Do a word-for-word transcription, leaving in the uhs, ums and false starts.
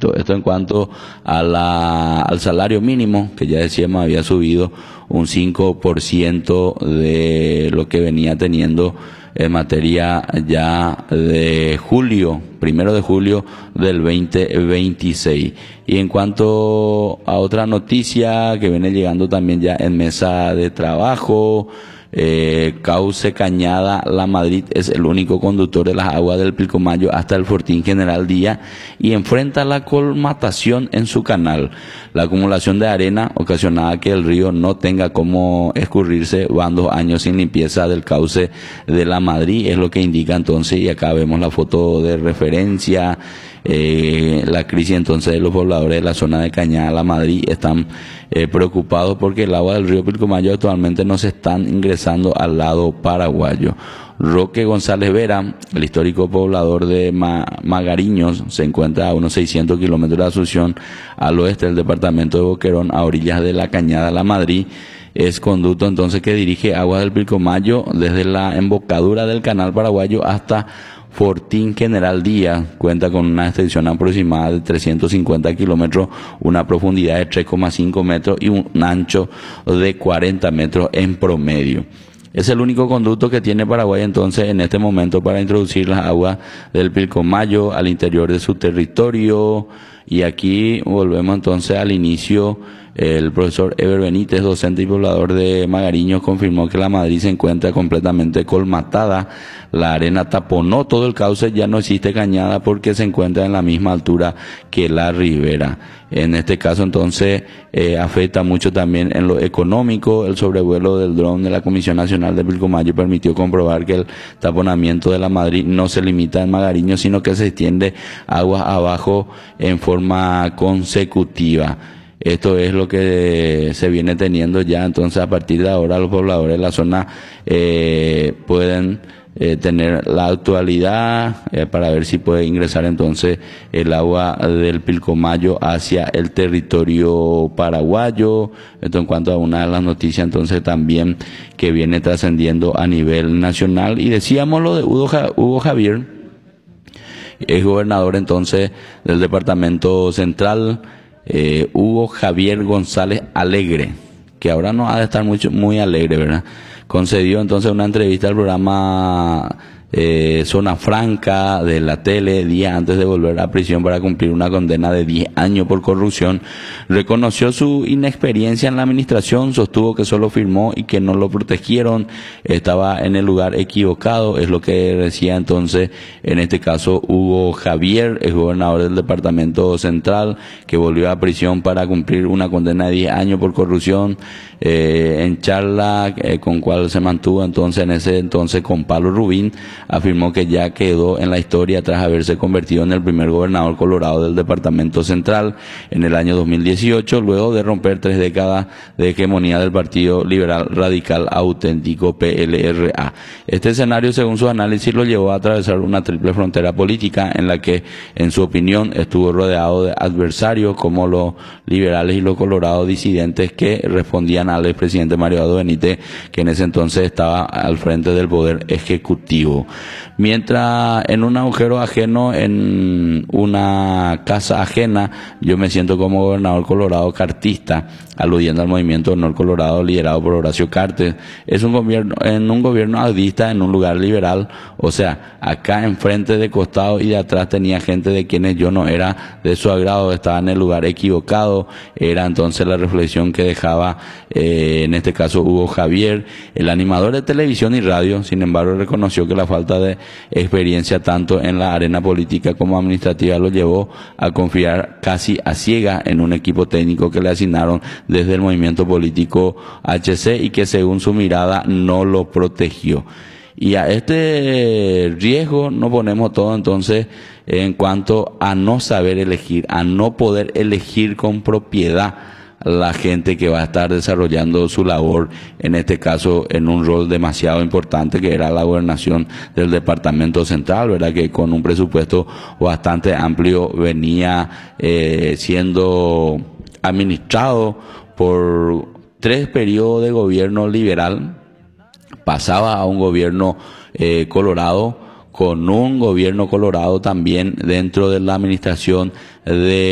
poquito. Esto en cuanto a la, al salario mínimo, que ya decíamos había subido un cinco por ciento de lo que venía teniendo en materia ya de julio, primero de julio del veinte veintiséis. Y en cuanto a otra noticia que viene llegando también ya en mesa de trabajo, Eh, Cauce Cañada La Madrid es el único conductor de las aguas del Pilcomayo hasta el Fortín General Díaz y enfrenta la colmatación en su canal. La acumulación de arena ocasionada que el río no tenga cómo escurrirse, van dos años sin limpieza del cauce de La Madrid, es lo que indica entonces, y acá vemos la foto de referencia. Eh, la crisis entonces de los pobladores de la zona de Cañada La Madrid están eh, preocupados porque el agua del río Pilcomayo actualmente no se están ingresando al lado paraguayo. Roque González Vera, el histórico poblador de Ma Magariños, se encuentra a unos seiscientos kilómetros de Asunción, al oeste del departamento de Boquerón, a orillas de la Cañada La Madrid. Es conducto entonces que dirige aguas del Pilcomayo desde la embocadura del canal paraguayo hasta Fortín General Díaz. Cuenta con una extensión aproximada de trescientos cincuenta kilómetros, una profundidad de tres coma cinco metros y un ancho de cuarenta metros en promedio. Es el único conducto que tiene Paraguay entonces en este momento para introducir las aguas del Pilcomayo al interior de su territorio. Y aquí volvemos entonces al inicio. El profesor Eber Benítez, docente y poblador de Magariños, confirmó que La Madrid se encuentra completamente colmatada. La arena taponó todo el cauce, ya no existe cañada porque se encuentra en la misma altura que la ribera. En este caso entonces eh, afecta mucho también en lo económico. El sobrevuelo del dron de la Comisión Nacional de Pilcomayo permitió comprobar que el taponamiento de La Madrid no se limita en Magariños, sino que se extiende aguas abajo en forma consecutiva. Esto es lo que se viene teniendo ya, entonces a partir de ahora los pobladores de la zona eh, pueden eh, tener la actualidad eh, para ver si puede ingresar entonces el agua del Pilcomayo hacia el territorio paraguayo. Esto en cuanto a una de las noticias entonces también que viene trascendiendo a nivel nacional. Y decíamos lo de Hugo, Hugo Javier, es gobernador entonces del departamento central. Eh, Hugo Javier González Alegre, que ahora no ha de estar mucho, muy alegre, ¿verdad? Concedió entonces una entrevista al programa eh, Zona Franca de la tele, días antes de volver a prisión para cumplir una condena de diez años por corrupción. Reconoció su inexperiencia en la administración, sostuvo que solo firmó y que no lo protegieron, estaba en el lugar equivocado, es lo que decía entonces, en este caso, Hugo Javier, el gobernador del departamento central, que volvió a prisión para cumplir una condena de diez años por corrupción. Eh, en charla eh, con cual se mantuvo entonces en ese entonces con Pablo Rubín, afirmó que ya quedó en la historia tras haberse convertido en el primer gobernador colorado del departamento central en el año dos mil dieciocho, luego de romper tres décadas de hegemonía del Partido Liberal Radical Auténtico P L R A. Este escenario, según su análisis, lo llevó a atravesar una triple frontera política en la que, en su opinión, estuvo rodeado de adversarios como los liberales y los colorados disidentes que respondían al expresidente Mario Abdo Benítez, que en ese entonces estaba al frente del poder ejecutivo. Mientras en un agujero ajeno, en una casa ajena, yo me siento como gobernador colorado cartista, aludiendo al movimiento Honor Colorado liderado por Horacio Cartes. Es un gobierno, en un gobierno adista, en un lugar liberal, o sea, acá enfrente, de costado y de atrás tenía gente de quienes yo no era de su agrado, estaba en el lugar equivocado. Era entonces la reflexión que dejaba eh, en este caso Hugo Javier, el animador de televisión y radio. Sin embargo, reconoció que la falta de experiencia tanto en la arena política como administrativa lo llevó a confiar casi a ciega en un equipo técnico que le asignaron desde el movimiento político H C y que según su mirada no lo protegió. Y a este riesgo nos ponemos todo entonces en cuanto a no saber elegir, a no poder elegir con propiedad la gente que va a estar desarrollando su labor, en este caso en un rol demasiado importante que era la gobernación del departamento central, ¿verdad? Que con un presupuesto bastante amplio venía eh, siendo administrado por tres periodos de gobierno liberal, pasaba a un gobierno eh, colorado, con un gobierno colorado también dentro de la administración de